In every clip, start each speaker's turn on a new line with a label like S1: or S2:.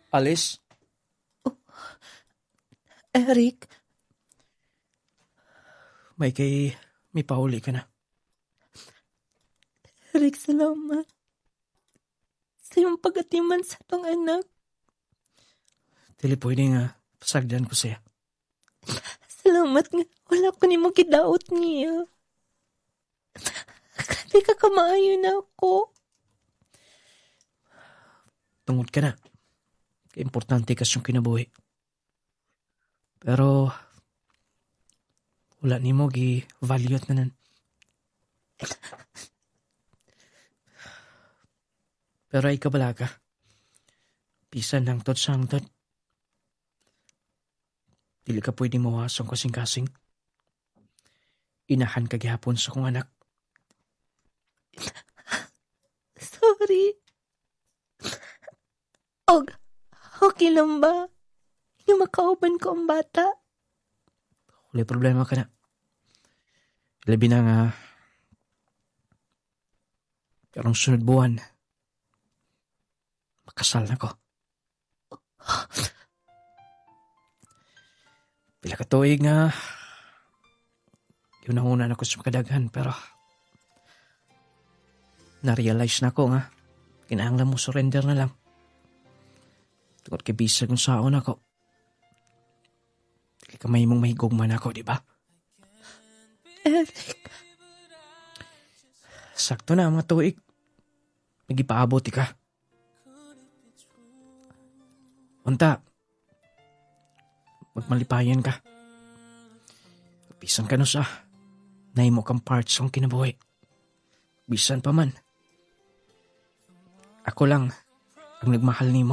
S1: Alice?
S2: Eric,
S1: May pauli ka na.
S2: Eric, salamat. Sa iyong pagatiman sa tong anak.
S1: Dili pwede nga pasagdan ko siya.
S2: Salamat nga. Wala ko ni mo kidaot niya. Grabe ka kamaayo na ako.
S1: Tungod ka na. Importante kas yung kinabuhi. Pero wala ni mo gi-value at nanan. Pero ay kabala ka. Pisan ng tot sang tot. Dili ka pwede mawasong kasing-kasing. Inahan ka gihapon sa kong anak.
S2: Sorry. Okay lang ba? Yung makauban ko ang bata.
S1: Wala problema ka na. Labi na nga. Karong sunod buwan. Makasal na ko. Pila ka tuig nga. Yun ang una na ko sa makadaghan, pero na-realize na ko nga. Kinahanglan mo surrender na lang. Tungkol kay bisag ng saon ako. Dili ka may mong mahigugman ako, di ba?
S2: Eric,
S1: Sakto na mga tuig. Nagipaabot ka. Unta. Magmalipayan ka. Bisan ka no sa nahimo kang parts ang kinabuhi. Bisan pa man. Ako lang ang nagmahal nimo.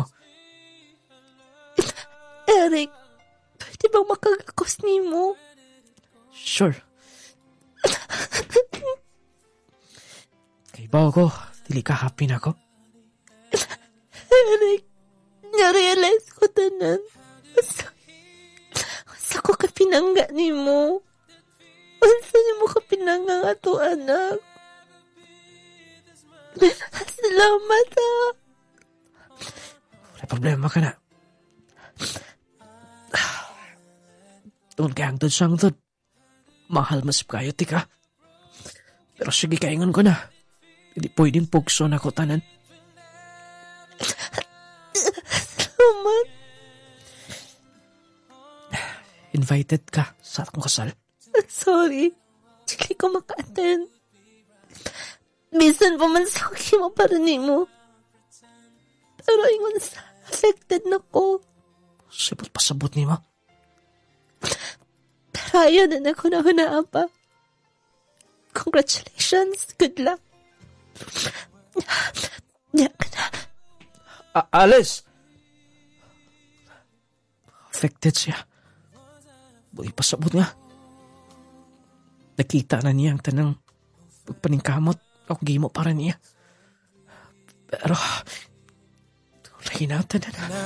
S2: Eric, pwede bang makagakos ni mo?
S1: Sure. Kay ba ako, dili ka happy na ako?
S2: Eric, na-realize ko tanan. Sa ko ka pinangga ni mo. Unsa ni mo ka pinangga nga to, anak? Salamat, ha.
S1: Wala problema ka na. Tungkol kay hangtod sa hangtod. Mahal mas kayo, tika. Pero sige, kaingon ko na. Hindi pwedeng pugso na ko tanan.
S2: Salamat.
S1: Invited ka sa akong kasal.
S2: Sorry. Hindi ko maka-attend. Bisan pa man sa kuki mo para ni mo. Pero ingon sa affected na ko.
S1: Sibot pasabot ni mo.
S2: Pero ayaw na ako na hunaan pa. Congratulations. Good luck. Diyan ka na.
S1: Alice! Affected siya. Buhay pasabot nga. Nakita na niya ang tanang pagpaningkamot. Ako gimo para niya. Pero, tulay na ang tanan.